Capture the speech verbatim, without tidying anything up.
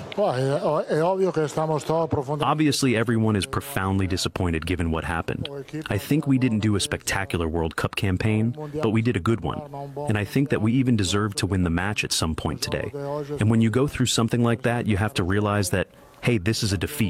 Obviously, everyone is profoundly disappointed given what happened. I think we didn't do a spectacular World Cup campaign, but we did a good one. And I think that we even deserved to win the match at some point today. And when you go through something like that, you have to realize that, hey, this is a defeat.